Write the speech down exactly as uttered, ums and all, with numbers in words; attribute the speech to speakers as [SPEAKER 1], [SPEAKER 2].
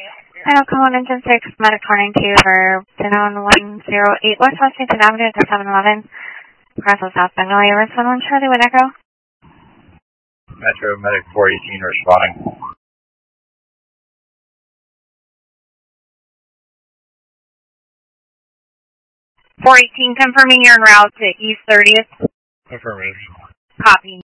[SPEAKER 1] I'll call in engine six, medic turning two for Denon one zero eight West Washington Avenue to seven eleven. Crossing South Bengali, Risk one one Charlie with Echo.
[SPEAKER 2] Metro Medic four eighteen responding.
[SPEAKER 3] four eighteen confirming you're en route to East thirtieth.
[SPEAKER 2] Affirmative.
[SPEAKER 3] Copy.